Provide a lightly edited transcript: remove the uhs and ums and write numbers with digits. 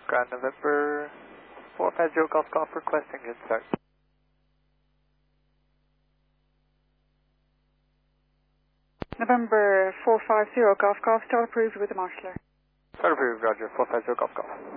Grand November 450 Golf Golf requesting good start. November 450 Golf Golf, start approved with the marshaller. Start approved, Roger, 450 Golf Golf.